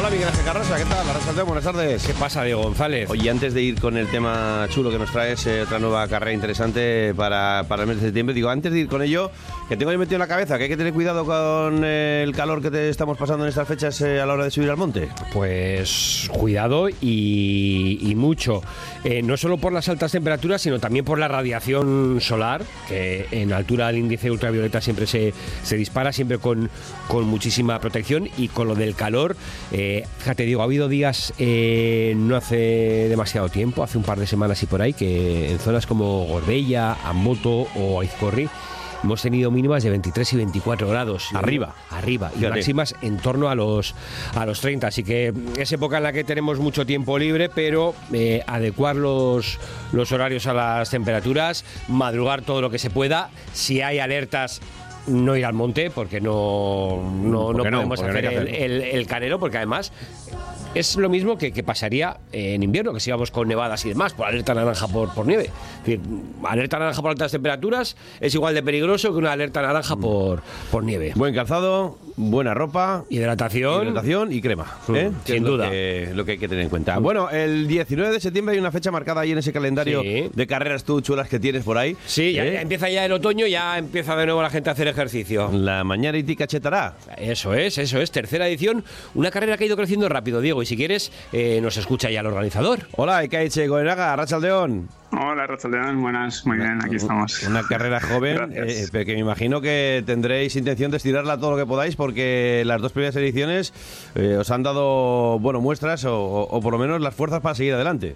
Miguel Ángel Carrosa, ¿qué tal? Arrasaldeo, buenas tardes. ¿Qué pasa, Diego González? Oye, antes de ir con el tema chulo que nos traes, otra nueva carrera interesante para el mes de septiembre, digo, antes de ir con ello, que tengo yo metido en la cabeza, que hay que tener cuidado con el calor que estamos pasando en estas fechas a la hora de subir al monte. Pues cuidado y mucho. No solo por las altas temperaturas, sino también por la radiación solar, que en altura el índice ultravioleta siempre se dispara, siempre con muchísima protección. Y con lo del calor, fíjate, digo, ha habido días no hace demasiado tiempo, hace un par de semanas y por ahí, que en zonas como Gorbella, Amboto o Aizcorri hemos tenido mínimas de 23 y 24 grados. Arriba. Y máximas en torno a los 30. Así que es época en la que tenemos mucho tiempo libre, pero adecuar los horarios a las temperaturas, madrugar todo lo que se pueda. Si hay alertas, no ir al monte, porque no podemos hacer el canelo, porque además es lo mismo que pasaría en invierno, que si íbamos con nevadas y demás, por alerta naranja por nieve. Es decir, alerta naranja por altas temperaturas es igual de peligroso que una alerta naranja por nieve. Buen calzado, buena ropa, hidratación y crema, sin duda. Lo que hay que tener en cuenta. Bueno, el 19 de septiembre hay una fecha marcada ahí en ese calendario de carreras tú chulas que tienes por ahí. Sí, ya empieza ya el otoño, ya empieza de nuevo la gente a hacer ejercicio. La Mañarity Cachetará. Eso es, tercera edición, una carrera que ha ido creciendo rápido, Diego, y si quieres nos escucha ya el organizador. Hola, Ekaitxe Goenaga, arratsaldeon. Hola, arratsaldeon, buenas, muy bien, aquí estamos. Una carrera joven, pero que me imagino que tendréis intención de estirarla todo lo que podáis, porque las dos primeras ediciones os han dado muestras o por lo menos las fuerzas para seguir adelante.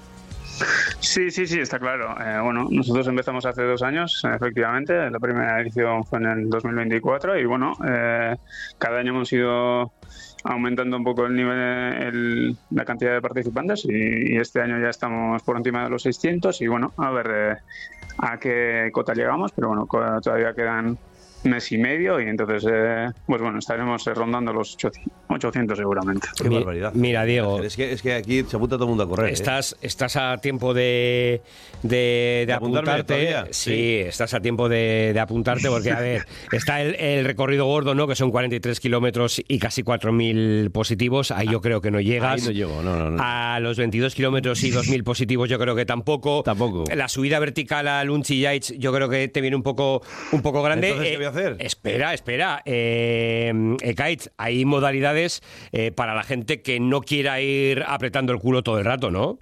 Sí, está claro. Nosotros empezamos hace 2 años, efectivamente. La primera edición fue en el 2024 y cada año hemos ido aumentando un poco el nivel, la cantidad de participantes y este año ya estamos por encima de los 600 y a ver a qué cota llegamos, pero todavía quedan mes y medio y entonces estaremos rondando los 800 seguramente. Qué barbaridad. Mira, Diego, es que aquí se apunta todo el mundo a correr. Estás a tiempo de apuntarte. Sí, estás a tiempo de apuntarte porque, a ver, está el recorrido gordo, ¿no? Que son 43 kilómetros y casi 4.000 positivos. Ahí yo creo que no llegas. Ahí no llego, no. A los 22 kilómetros y 2.000 positivos yo creo que tampoco. La subida vertical al Unchillaich yo creo que te viene un poco grande. Entonces, ¿qué voy a hacer? Espera. Ekaitz, hay modalidades para la gente que no quiera ir apretando el culo todo el rato, ¿no?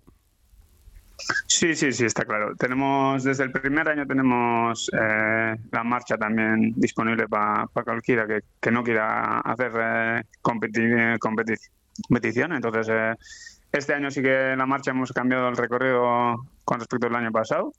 Sí, está claro. Desde el primer año tenemos la marcha también disponible para cualquiera que no quiera hacer competición. Entonces, este año sí que en la marcha hemos cambiado el recorrido con respecto al año pasado.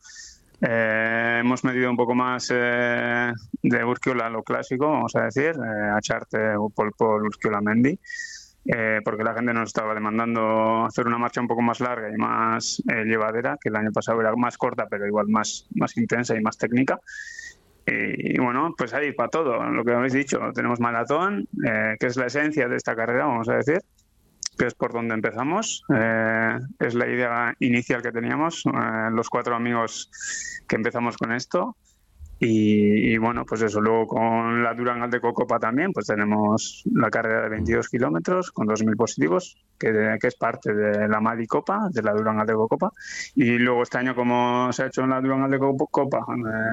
Hemos medido un poco más de Urkiola, lo clásico, vamos a decir, Acharte, Pol, Urkiola, Mendi, porque la gente nos estaba demandando hacer una marcha un poco más larga y más llevadera, que el año pasado era más corta, pero igual más intensa y más técnica. Y pues ahí para todo, lo que habéis dicho, tenemos maratón, que es la esencia de esta carrera, vamos a decir, que es por donde empezamos, es la idea inicial que teníamos, los 4 amigos que empezamos con esto y pues eso, luego con la Durán Aldeco Copa también, pues tenemos la carrera de 22 kilómetros con 2.000 positivos, que es parte de la Madi Copa, de la Durán Aldeco Copa, y luego este año, como se ha hecho en la Durán Aldeco Copa,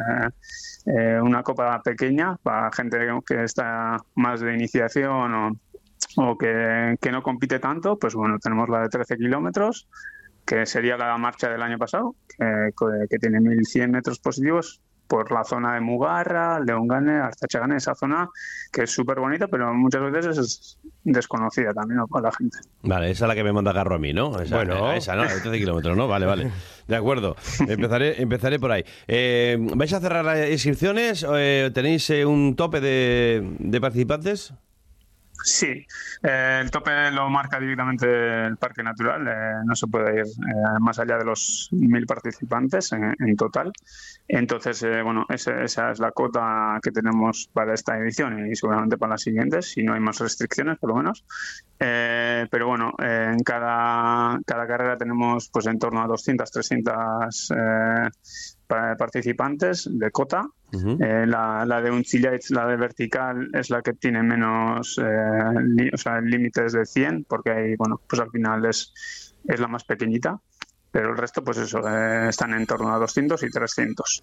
una copa pequeña para gente que está más de iniciación o que no compite tanto, pues tenemos la de 13 kilómetros, que sería la marcha del año pasado, que tiene 1.100 metros positivos por la zona de Mugarra, Leongane, Artachagane, esa zona que es súper bonita, pero muchas veces es desconocida también, ¿no?, para la gente. Vale, esa es la que me manda Garro a mí, ¿no? Esa, ¿no? De 13 kilómetros, ¿no? Vale. De acuerdo. Empezaré por ahí. ¿Vais a cerrar las inscripciones? ¿Tenéis un tope de participantes? Sí, el tope lo marca directamente el Parque Natural, no se puede ir más allá de los 1.000 participantes en total. Entonces, esa es la cota que tenemos para esta edición y seguramente para las siguientes, si no hay más restricciones, por lo menos. Pero en cada carrera tenemos pues en torno a 200, 300 participantes de cota La de Unchillage, la de vertical, es la que tiene menos, o sea, el límite es de 100, porque ahí, bueno, pues al final es la más pequeñita. Pero el resto, pues eso, están en torno a 200 y 300.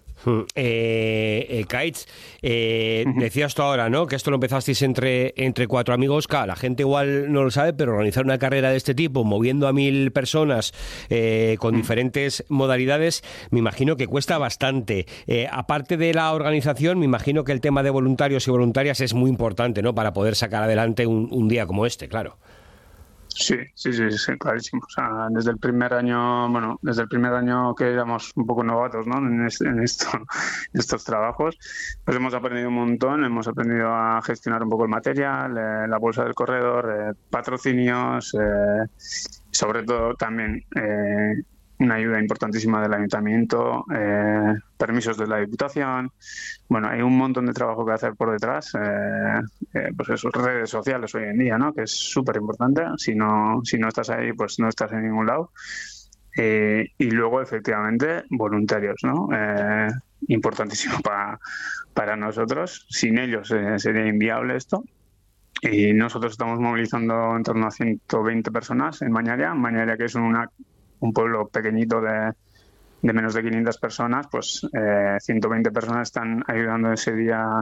Kites, decías tú ahora, ¿no?, que esto lo empezasteis entre 4 amigos. Claro, la gente igual no lo sabe, pero organizar una carrera de este tipo, moviendo a 1000 personas con diferentes modalidades, me imagino que cuesta bastante. Aparte de la organización, me imagino que el tema de voluntarios y voluntarias es muy importante, ¿no?, para poder sacar adelante un día como este, claro. Sí, clarísimo. O sea, desde el primer año que éramos un poco novatos, ¿no?, en estos trabajos, pues hemos aprendido un montón, hemos aprendido a gestionar un poco el material, la bolsa del corredor, patrocinios, sobre todo también una ayuda importantísima del ayuntamiento, permisos de la Diputación. Bueno, hay un montón de trabajo que hacer por detrás, pues eso, redes sociales hoy en día, ¿no?, que es súper importante. Si no estás ahí, pues no estás en ningún lado. Y luego, efectivamente, voluntarios, ¿no? Importantísimo para nosotros. Sin ellos sería inviable esto. Y nosotros estamos movilizando en torno a 120 personas en Mañaria, que es un pueblo pequeñito de menos de 500 personas. Pues 120 personas están ayudando ese día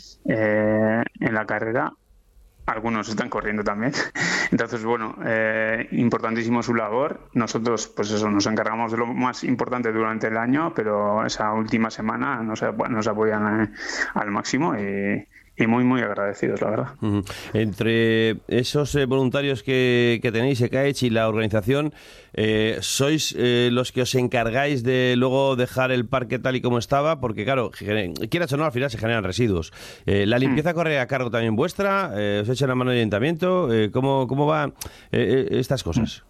en la carrera. Algunos están corriendo también. Entonces, bueno, importantísimo su labor. Nosotros, pues eso, nos encargamos de lo más importante durante el año, pero esa última semana nos apoyan al máximo y muy, muy agradecidos, la verdad. Entre esos voluntarios que tenéis, EKH, y la organización, ¿sois los que os encargáis de luego dejar el parque tal y como estaba? Porque, claro, quieras o no, al final se generan residuos. ¿La limpieza corre a cargo también vuestra? ¿Os echan la mano del ayuntamiento? ¿Cómo van estas cosas?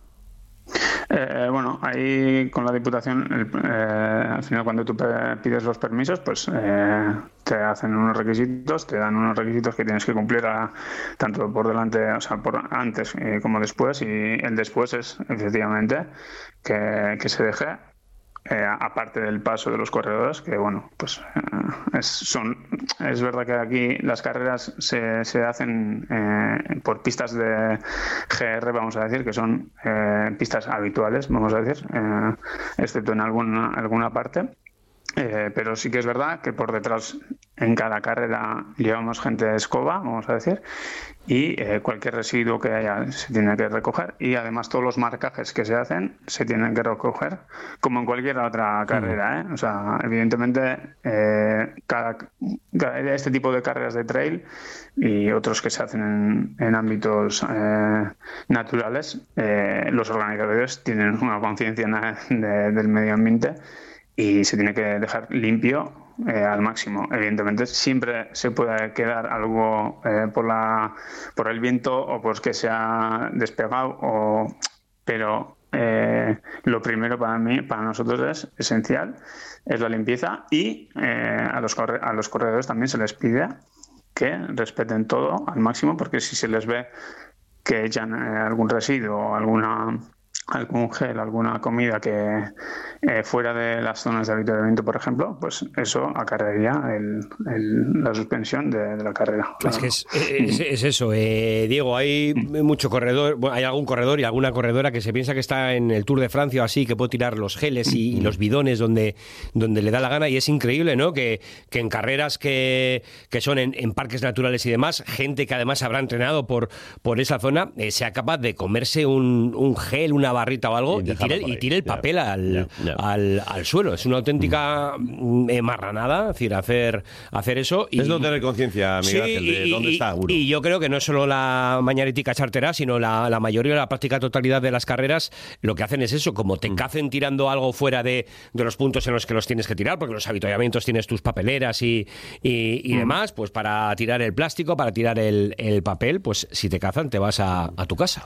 Bueno, ahí con la Diputación, al final cuando tú pides los permisos, pues te hacen unos requisitos, te dan unos requisitos que tienes que cumplir tanto por delante, o sea, por antes como después, y el después es efectivamente que se deje. Aparte del paso de los corredores, que bueno, pues es verdad que aquí las carreras se hacen por pistas de GR, vamos a decir, que son pistas habituales, vamos a decir, excepto en alguna parte. Pero sí que es verdad que por detrás en cada carrera llevamos gente de escoba, vamos a decir, y cualquier residuo que haya se tiene que recoger, y además todos los marcajes que se hacen se tienen que recoger, como en cualquier otra carrera, O sea, evidentemente este tipo de carreras de trail y otros que se hacen en ámbitos naturales, los organizadores tienen una conciencia del medio ambiente y se tiene que dejar limpio al máximo. Evidentemente siempre se puede quedar algo por el viento o por que se ha despegado, pero lo primero para nosotros es esencial, es la limpieza, y a los corredores también se les pide que respeten todo al máximo, porque si se les ve que echan algún residuo, algún gel, alguna comida que fuera de las zonas de avituallamiento, por ejemplo, pues eso acarrearía la suspensión de la carrera. Claro. Es que es eso, Diego, hay mucho corredor, bueno, hay algún corredor y alguna corredora que se piensa que está en el Tour de Francia o así, que puede tirar los geles y los bidones donde le da la gana, y es increíble, ¿no?, que en carreras que son en parques naturales y demás, gente que además habrá entrenado por esa zona, sea capaz de comerse un gel, una barrita o algo, y tire el papel al suelo. Es una auténtica marranada, es decir, hacer eso. Es no tener conciencia, Miguel Ángel, de dónde está uno. Y yo creo que no solo la mañanética chartera, sino la mayoría de la práctica totalidad de las carreras, lo que hacen es eso, como te cacen tirando algo fuera de los puntos en los que los tienes que tirar, porque los avituallamientos tienes tus papeleras y demás, pues para tirar el plástico, para tirar el papel, pues si te cazan te vas a tu casa.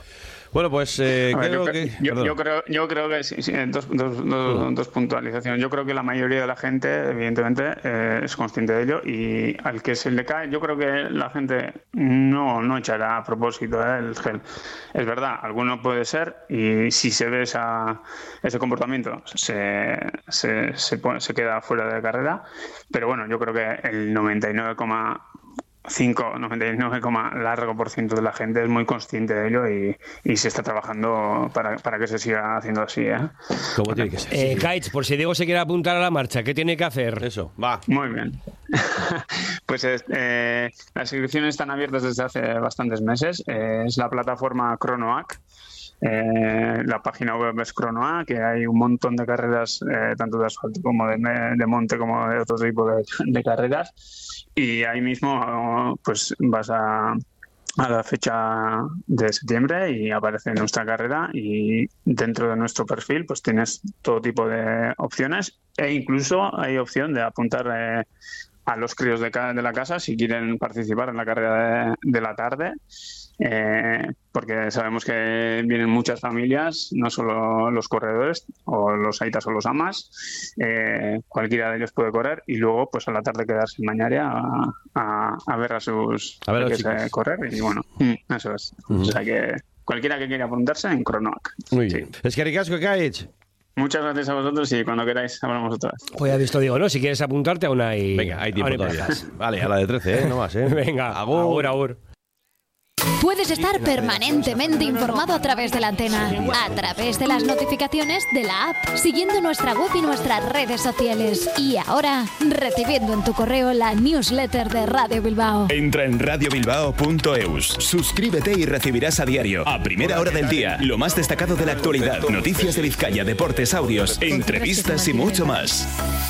Bueno, pues yo creo que sí, dos puntualizaciones. Yo creo que la mayoría de la gente, evidentemente, es consciente de ello, y al que se le cae, yo creo que la gente no echará a propósito el gel. Es verdad, alguno puede ser, y si se ve ese comportamiento, se queda fuera de carrera. Pero bueno, yo creo que el 99,5% de la gente es muy consciente de ello y se está trabajando para que se siga haciendo así, ¿eh? ¿Cómo tiene que ser? Kaich, por si Diego se quiere apuntar a la marcha, ¿qué tiene que hacer? Eso, va. Muy bien. Pues las inscripciones están abiertas desde hace bastantes meses. Es la plataforma Cronoac. La página web es Cronoac, que hay un montón de carreras, tanto de asfalto como de monte, como de otro tipo de carreras. Y ahí mismo pues vas a la fecha de septiembre y aparece nuestra carrera, y dentro de nuestro perfil pues tienes todo tipo de opciones, e incluso hay opción de apuntar a los críos de la casa si quieren participar en la carrera de la tarde. Porque sabemos que vienen muchas familias, no solo los corredores o los aitas o los amas, cualquiera de ellos puede correr, y luego pues a la tarde quedarse en Mañaria a ver a sus correr, y bueno, eso es. O sea que cualquiera que quiera apuntarse en Cronoac. Muy bien. Es que ricasco, Kaich. Muchas gracias a vosotros, y cuando queráis hablamos otra vez. Pues ya visto, digo, ¿no? Si quieres apuntarte aún hay... Venga, hay tiempo todavía. Vale, a la de 13, no más, Venga, agur. Puedes estar permanentemente informado a través de la antena, a través de las notificaciones de la app, siguiendo nuestra web y nuestras redes sociales. Y ahora, recibiendo en tu correo la newsletter de Radio Bilbao. Entra en radiobilbao.eus, suscríbete y recibirás a diario, a primera hora del día, lo más destacado de la actualidad, noticias de Vizcaya, deportes, audios, entrevistas y mucho más.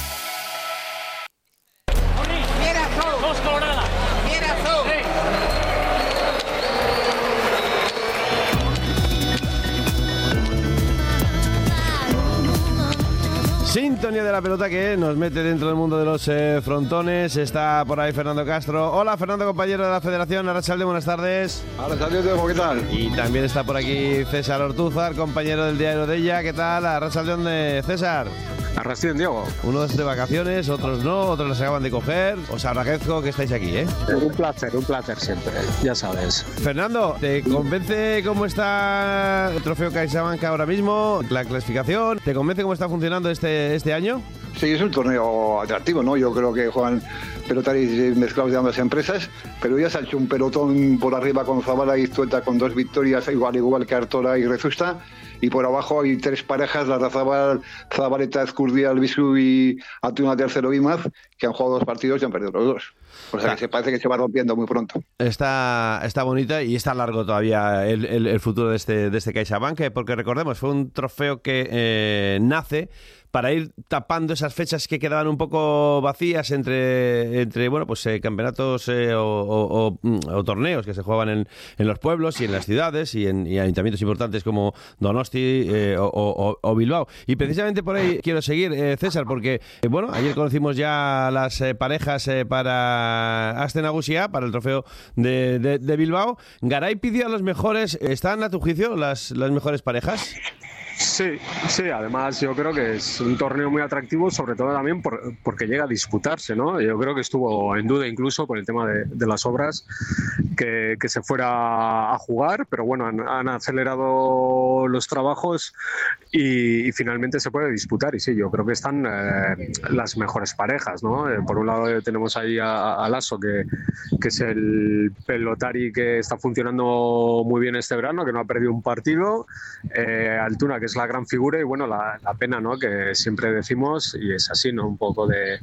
Sintonía de la pelota que nos mete dentro del mundo de los frontones. Está por ahí Fernando Castro. Hola, Fernando, compañero de la Federación Arratsalde, buenas tardes. Arratsalde, ¿qué tal? Y también está por aquí César Ortúzar, compañero del diario de ella. ¿Qué tal? Arratsalde, César. Arrastion, Diego. Unos de vacaciones, otros no, otros las acaban de coger. Os agradezco que estáis aquí, ¿eh? Un placer siempre, ya sabes. Fernando, ¿te convence cómo está el trofeo CaixaBank ahora mismo? La clasificación, ¿te convence cómo está funcionando este año? Sí, es un torneo atractivo, ¿no? Yo creo que juegan pelotaris mezclados de ambas empresas, pero ya se ha hecho un pelotón por arriba con Zabala y Zueta con 2 victorias, igual que Artola y Rezusta. Y por abajo hay 3 parejas, la Razabal, Zabaleta, Escurdia, Albisu y Atuna Tercero Imaz, que han jugado 2 partidos y han perdido los 2. O sea que se parece que se va rompiendo muy pronto. Está bonita y está largo todavía el futuro de este CaixaBank, porque recordemos, fue un trofeo que nace para ir tapando esas fechas que quedaban un poco vacías entre bueno, pues campeonatos o torneos que se jugaban en los pueblos y en las ciudades y en ayuntamientos importantes como Donosti o Bilbao. Y precisamente por ahí quiero seguir, César, porque bueno, ayer conocimos ya las parejas para Aste Nagusia, para el trofeo de Bilbao. Garay pidió a los mejores. ¿Están a tu juicio las mejores parejas? Sí, además yo creo que es un torneo muy atractivo, sobre todo también porque llega a disputarse, ¿no? Yo creo que estuvo en duda incluso por el tema de las obras que se fuera a jugar, pero bueno, han acelerado los trabajos y finalmente se puede disputar, y sí, yo creo que están las mejores parejas, ¿no? Por un lado tenemos ahí a Lasso, que es el pelotari que está funcionando muy bien este verano, que no ha perdido un partido, Altuna, que es la gran figura, y bueno, la pena, ¿no? Que siempre decimos, y es así, ¿no? Un poco de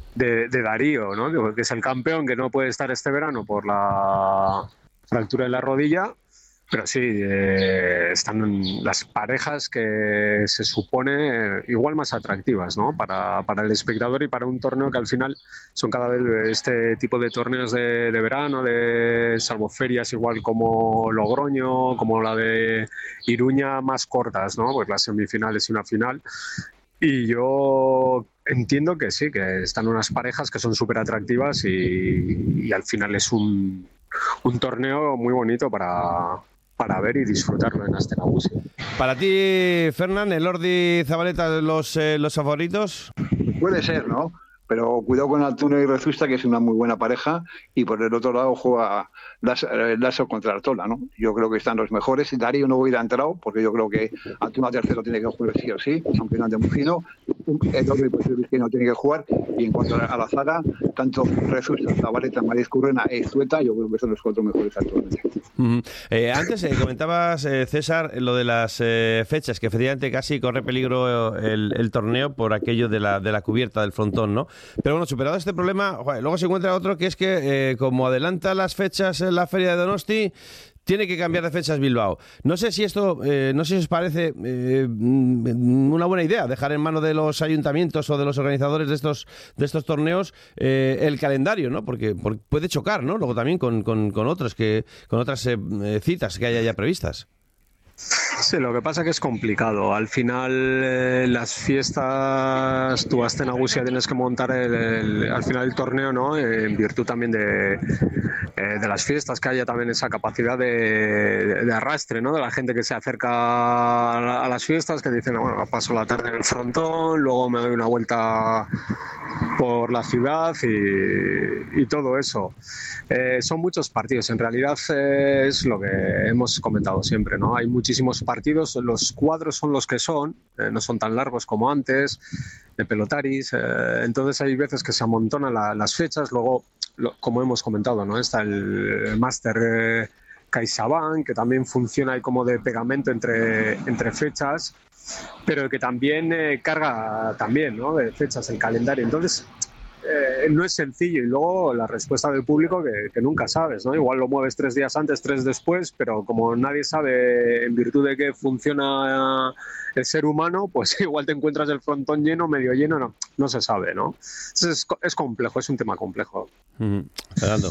Darío, ¿no? Que es el campeón, que no puede estar este verano por la fractura de la rodilla, pero sí, están las parejas que se supone igual más atractivas, ¿no? Para el espectador y para un torneo que al final son cada vez este tipo de torneos de verano, salvo ferias igual como Logroño, como la de Iruña, más cortas, ¿no? Pues las semifinales y una final. Y yo entiendo que sí, que están unas parejas que son súper atractivas y al final es un torneo muy bonito para para ver y disfrutarlo en Astenagusia. Para ti, Fernán, Elordi, Zabaleta, los favoritos. Puede ser, ¿no? Pero cuidado con Altuna y Rezusta, que es una muy buena pareja, y por el otro lado juega Lasso contra Artola, ¿no? Yo creo que están los mejores. Darío no hubiera entrado, porque yo creo que Altuna tercero tiene que jugar sí o sí, aunque no ande muy fino. El otro que no tiene que jugar. Y en cuanto a la zaga, tanto Rezusta, Zabaleta, María Currena e Izueta, yo creo que son los 4 mejores actualmente. Antes comentabas, César, lo de las fechas, que efectivamente casi corre peligro el torneo por aquello de la cubierta del frontón, ¿no? Pero bueno, superado este problema, luego se encuentra otro que es que como adelanta las fechas en la Feria de Donosti, tiene que cambiar de fechas Bilbao. No sé si esto, no sé si os parece una buena idea, dejar en manos de los ayuntamientos o de los organizadores de estos torneos el calendario, ¿no? Porque puede chocar, ¿no? Luego también con otras citas que haya ya previstas. Sí, lo que pasa es que es complicado. Al final las fiestas, tú Astenagusia tienes que montar al final el torneo, ¿no? En virtud también de las fiestas, que haya también esa capacidad de arrastre, ¿no? De la gente que se acerca a las fiestas, que dicen, bueno, paso la tarde en el frontón, luego me doy una vuelta por la ciudad y todo eso. Son muchos partidos, en realidad es lo que hemos comentado siempre, ¿no? Hay muchísimos partidos, los cuadros son los que son, no son tan largos como antes, de pelotaris, entonces hay veces que se amontonan las fechas, luego, como hemos comentado, ¿no? Está el Máster CaixaBank, que también funciona ahí como de pegamento entre fechas, pero que también carga también, ¿no? De fechas el calendario, entonces no es sencillo. Y luego la respuesta del público que nunca sabes, ¿no? Igual lo mueves 3 días antes, 3 después, pero como nadie sabe en virtud de qué funciona el ser humano, pues igual te encuentras el frontón lleno, medio lleno, no se sabe, ¿no? Entonces es complejo, es un tema complejo. Fernando.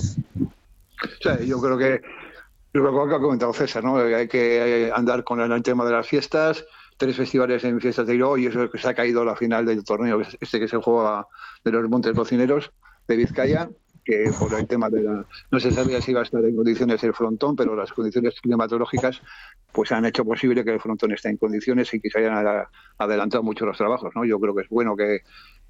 O sea, yo creo que lo que ha comentado César, ¿no? Hay que andar con el tema de las fiestas. 3 festivales en fiestas de Iró, y eso es que se ha caído la final del torneo, que se juega de los Montes Cocineros de Vizcaya, que por el tema no se sabía si iba a estar en condiciones el frontón, pero las condiciones climatológicas pues han hecho posible que el frontón esté en condiciones y que se hayan adelantado mucho los trabajos, ¿no? Yo creo que es bueno que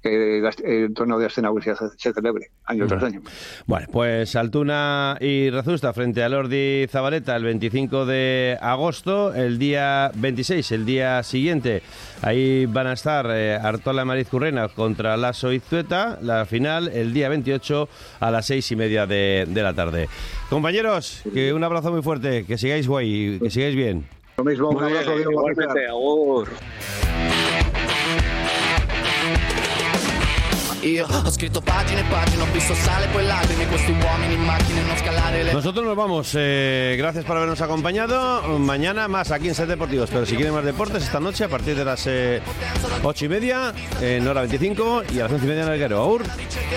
el torneo de Astenagusia se celebre año tras año. Bueno, pues Altuna y Rezusta frente a Elordi Zabaleta el 25 de agosto, el día 26, el día siguiente. Ahí van a estar Artola Mariz Currena contra Lasso y Izueta, la final el día 28 a las 6:30 de la tarde. Compañeros, que un abrazo muy fuerte, que sigáis guay, que sigáis bien. Lo mismo, un abrazo. Igualmente, agur. Io ho scritto pagine e pagine, ho visto sale poi lacrime, questi uomini in macchine non scalare. Nosotros nos vamos, gracias por habernos acompañado. Mañana más aquí en Set Deportivos, pero si quieren más deportes, esta noche a partir de las 8:30 en hora 25 y a las 11:30 en el Guero. Aur.